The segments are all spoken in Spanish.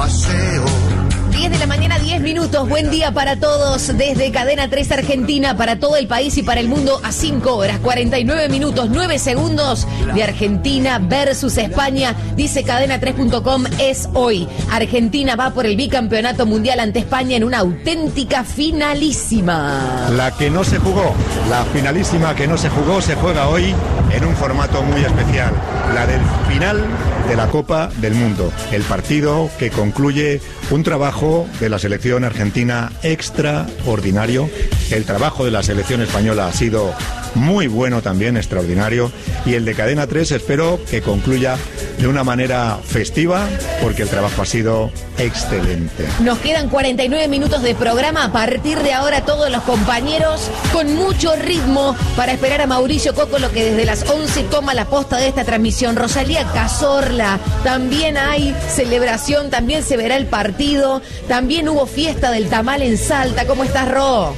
paseo. 10 de la mañana, 10 minutos. Buen día para todos desde Cadena 3 Argentina, para todo el país y para el mundo a 5 horas, 49 minutos, 9 segundos de Argentina versus España. Dice cadena3.com, es hoy. Argentina va por el bicampeonato mundial ante España en una auténtica finalísima. La que no se jugó, la finalísima que no se jugó, se juega hoy en un formato muy especial. La del final de la Copa del Mundo. El partido que concluye un trabajo de la selección argentina extraordinario. El trabajo de la selección española ha sido muy bueno también, extraordinario. Y el de Cadena 3 espero que concluya de una manera festiva, porque el trabajo ha sido excelente. Nos quedan 49 minutos de programa. A partir de ahora todos los compañeros con mucho ritmo para esperar a Mauricio Cocolo, que desde las 11 toma la posta de esta transmisión. Rosalía Cazorla, también hay celebración, también se verá el partido, también hubo fiesta del tamal en Salta. ¿Cómo estás, Ro?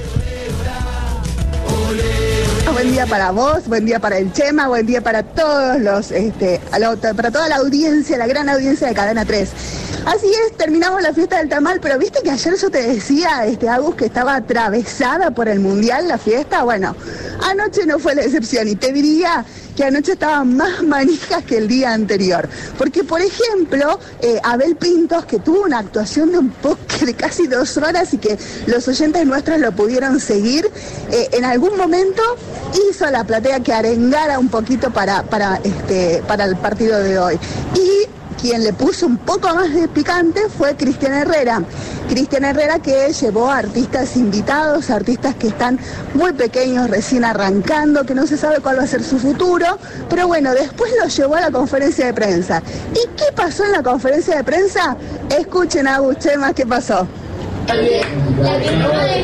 Buen día para vos, buen día para el Chema, buen día para todos los, para toda la audiencia, la gran audiencia de Cadena 3. Así es, terminamos la fiesta del tamal, pero viste que ayer yo te decía, Agus, que estaba atravesada por el Mundial la fiesta. Bueno, anoche no fue la excepción y te diría que anoche estaban más manijas que el día anterior. Porque, por ejemplo, Abel Pintos, que tuvo una actuación de casi 2 horas y que los oyentes nuestros lo pudieron seguir, en algún momento hizo a la platea que arengara un poquito para el partido de hoy. Y quien le puso un poco más de picante fue Cristian Herrera. Cristian Herrera, que llevó a artistas invitados, artistas que están muy pequeños, recién arrancando, que no se sabe cuál va a ser su futuro, pero bueno, después lo llevó a la conferencia de prensa. ¿Y qué pasó en la conferencia de prensa? Escuchen a Agus, Chema, ¿qué pasó?